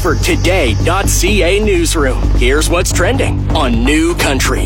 OxfordToday.ca newsroom. Here's what's trending on New Country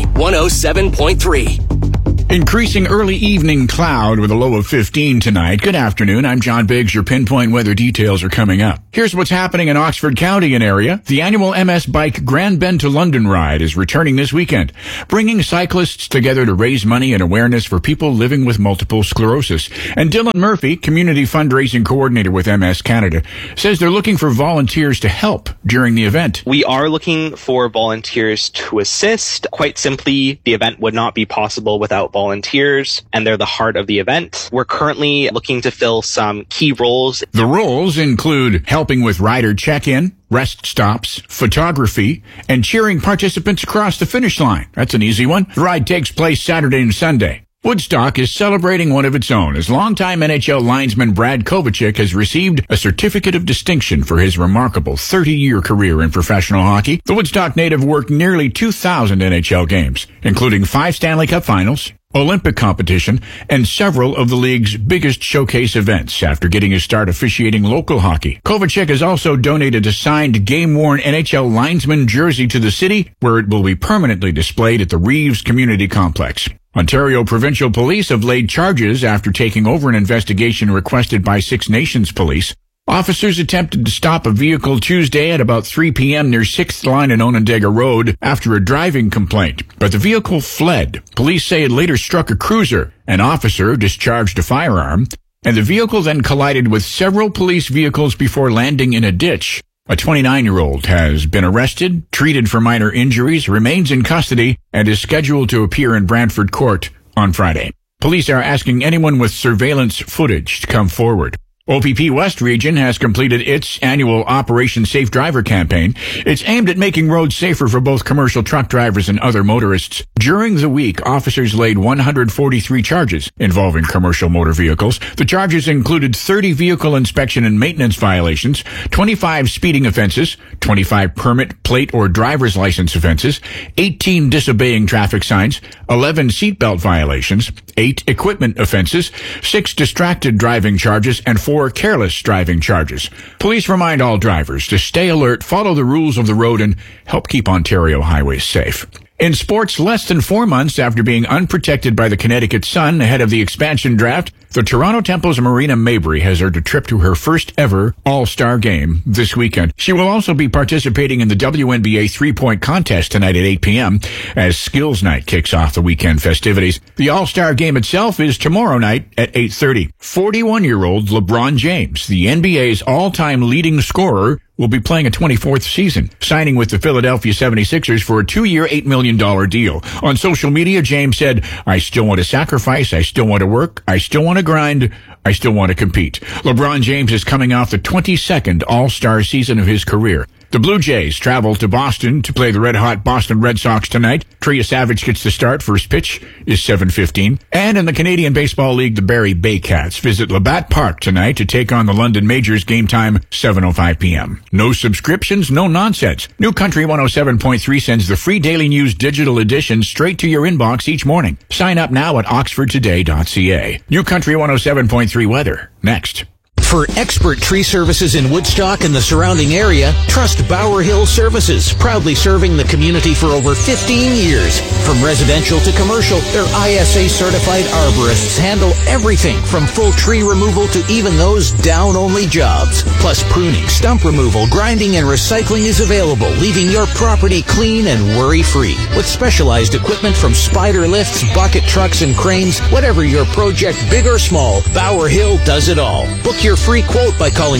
107.3. Increasing early evening cloud with a low of 15 tonight. Good afternoon. I'm John Biggs. Your pinpoint weather details are coming up. Here's what's happening in Oxford County and area. The annual MS Bike Grand Bend to London ride is returning this weekend, bringing cyclists together to raise money and awareness for people living with multiple sclerosis. And Dylan Murphy, community fundraising coordinator with MS Canada, says they're looking for volunteers to help during the event. We are looking for volunteers to assist. Quite simply, the event would not be possible without volunteers, and they're the heart of the event. We're currently looking to fill some key roles. The roles include helping with rider check-in, rest stops, photography, and cheering participants across the finish line. That's an easy one. The ride takes place Saturday and Sunday. Woodstock is celebrating one of its own as longtime NHL linesman Brad Kovacic has received a certificate of distinction for his remarkable 30-year career in professional hockey. The Woodstock native worked nearly 2,000 NHL games, including 5 Stanley Cup Finals, Olympic competition, and several of the league's biggest showcase events after getting his start officiating local hockey. Kovacic has also donated a signed game-worn NHL linesman jersey to the city, where it will be permanently displayed at the Reeves Community Complex. Ontario Provincial Police have laid charges after taking over an investigation requested by Six Nations Police. Officers attempted to stop a vehicle Tuesday at about 3 p.m. near 6th Line and Onondaga Road after a driving complaint, but the vehicle fled. Police say it later struck a cruiser. An officer discharged a firearm, and the vehicle then collided with several police vehicles before landing in a ditch. A 29-year-old has been arrested, treated for minor injuries, remains in custody, and is scheduled to appear in Brantford Court on Friday. Police are asking anyone with surveillance footage to come forward. OPP West Region has completed its annual Operation Safe Driver campaign. It's aimed at making roads safer for both commercial truck drivers and other motorists. During the week, officers laid 143 charges involving commercial motor vehicles. The charges included 30 vehicle inspection and maintenance violations, 25 speeding offenses, 25 permit, plate, or driver's license offenses, 18 disobeying traffic signs, 11 seatbelt violations, 8 equipment offenses, 6 distracted driving charges, and 4 careless driving charges. Police remind all drivers to stay alert, follow the rules of the road, and help keep Ontario highways safe. In sports, less than 4 months after being unprotected by the Connecticut Sun ahead of the expansion draft, the Toronto Temple's Marina Mabrey has earned a trip to her first ever All-Star game this weekend. She will also be participating in the WNBA three-point contest tonight at 8 p.m. as Skills Night kicks off the weekend festivities. The All-Star game itself is tomorrow night at 8:30. 41-year-old LeBron James, the NBA's all-time leading scorer, will be playing a 24th season, signing with the Philadelphia 76ers for a 2-year, $8 million deal. On social media, James said, "I still want to sacrifice, I still want to work, I still want to grind, I still want to compete." LeBron James is coming off the 22nd All-Star season of his career. The Blue Jays travel to Boston to play the red-hot Boston Red Sox tonight. Trey Savage gets the start. First pitch is 7:15. And in the Canadian Baseball League, the Barrie Baycats visit Labatt Park tonight to take on the London Majors. Game time, 7:05 p.m. No subscriptions, no nonsense. New Country 107.3 sends the free Daily News digital edition straight to your inbox each morning. Sign up now at oxfordtoday.ca. New Country 107.3 weather, next. For expert tree services in Woodstock and the surrounding area, trust Bower Hill Services, proudly serving the community for over 15 years. From residential to commercial, their ISA-certified arborists handle everything from full tree removal to even those down-only jobs. Plus, pruning, stump removal, grinding, and recycling is available, leaving your property clean and worry-free. With specialized equipment from spider lifts, bucket trucks, and cranes, whatever your project, big or small, Bower Hill does it all. Book your free quote by calling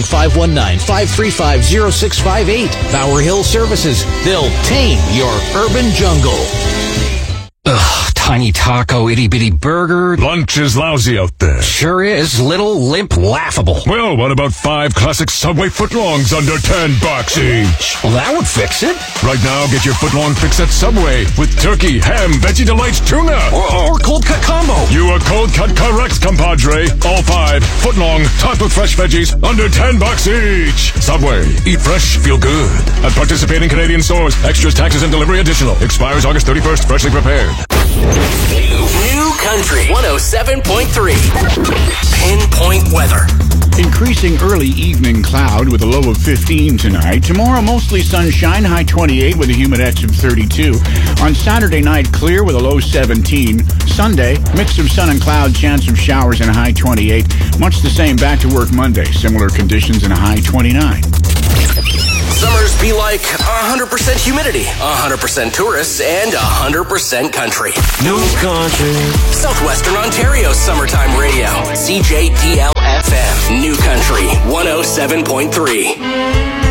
519-535-0658. Bower Hill Services. They'll tame your urban jungle. Ugh, tiny taco, itty-bitty burger. Lunch is lousy out there. Sure is. Little, limp, laughable. Well, what about 5 classic Subway footlongs under $10 each? Well, that would fix it. Right now, get your footlong fix at Subway with turkey, ham, Veggie Delights, tuna. Or cold cut combo. You are cold cut correct, compadre. All 5 footlong, topped with fresh veggies, under $10 each. Subway. Eat fresh, feel good. At participating Canadian stores. Extras, taxes, and delivery additional. Expires August 31st. Freshly prepared. New Country 107.3. Pinpoint weather. Increasing early evening cloud with a low of 15 tonight. Tomorrow, mostly sunshine, high 28 with a humidex of 32. On Saturday night, clear with a low 17. Sunday, mix of sun and cloud, chance of showers and a high 28. Much the same back to work Monday. Similar conditions and a high 29. Summers be like 100% humidity, 100% tourists, and 100% country. New country. Southwestern Ontario's summertime radio. CJDL FM. New Country 107.3.